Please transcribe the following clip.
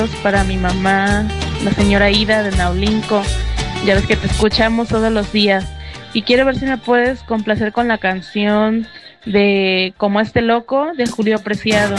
para mi mamá, la señora Ida de Naulinco. Ya ves que te escuchamos todos los días. Y quiero ver si me puedes complacer con la canción de Como este loco de Julio Preciado.